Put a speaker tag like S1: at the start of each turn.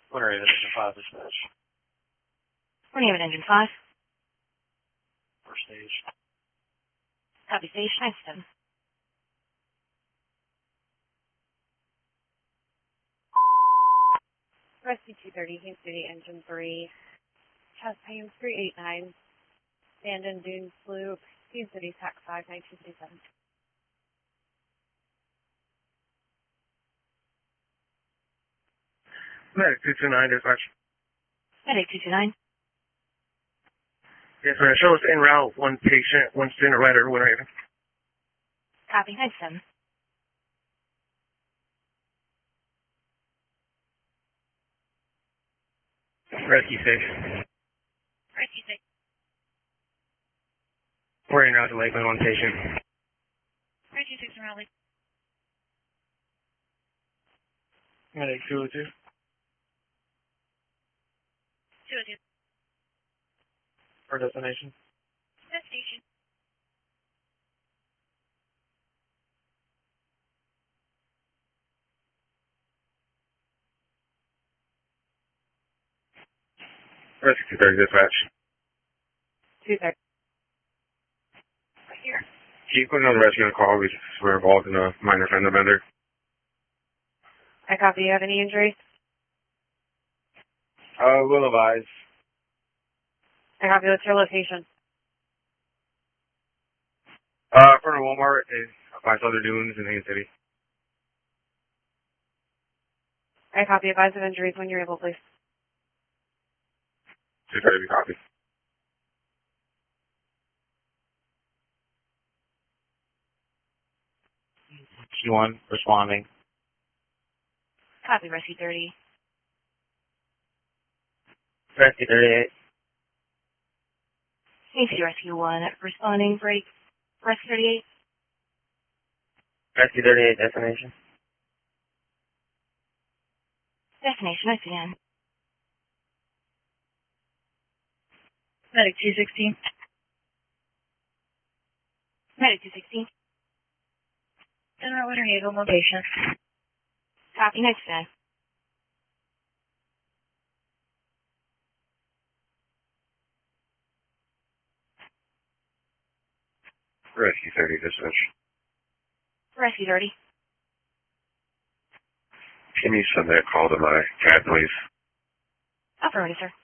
S1: Winter Haven, Engine 5 dispatch.
S2: Winter Haven, Engine 5.
S1: First stage.
S2: Copy stage 97.
S3: Rescue 230, King City, Engine 3. Chest pains 389. Abandoned Dune Sloop, King City, TAC 5, 1957.
S4: Medic 229, dispatch.
S2: Medic 229.
S4: Yes, ma'am. Show us en route, one patient, one student rider, Winter Haven.
S2: Copy 97.
S4: Rescue 6.
S2: Rescue 6.
S4: We're en route to Lakeland, one patient.
S2: Rescue 6 in Raleigh.
S4: Medic 202.
S2: 202.
S4: For destination.
S2: Destination.
S4: Rescue 230, dispatch.
S3: 230.
S2: Right here.
S4: Can you put another rescue on call because we're involved in a minor fender bender?
S3: I copy. You have any injuries?
S4: Will advise.
S3: I copy. What's your location?
S4: Front of Walmart is by Southern Dunes in Haines City.
S3: I copy. Advise of injuries when you're able, please.
S4: 230, copy.
S1: Q1 responding.
S2: Copy Rescue 30.
S4: Rescue 38.
S2: Thank you, Rescue 1. Responding, break. Rescue 38.
S4: Rescue 38, destination.
S2: Destination, ICN.
S3: Medic 216.
S2: Medic 216.
S3: General Winter Haven, location.
S2: Copy, next day.
S4: Rescue 30, dispatch.
S2: Rescue 30.
S4: Can you send that call to my cat, please?
S2: Affirmative, sir.